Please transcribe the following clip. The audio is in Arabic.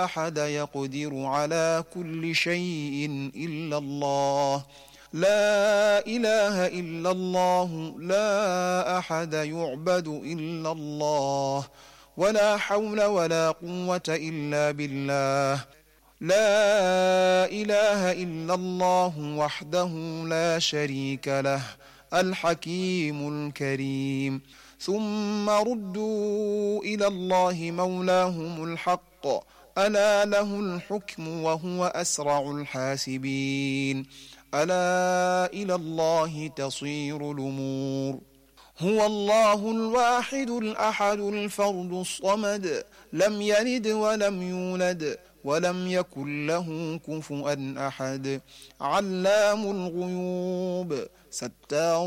أحد يقدر على كل شيء إلا الله، لا إله إلا الله، لا أحد يعبد إلا الله، ولا حول ولا قوة إلا بالله، لا إله إلا الله وحده لا شريك له، الحكيم الكريم. ثم ردوا إلى الله مولاهم الحق، ألا له الحكم وهو أسرع الحاسبين، ألا إلى الله تصير الأمور. هو الله الواحد الأحد الفرد الصمد، لم يلد ولم يولد ولم يكن له كفوا أحد، علام الغيوب ستار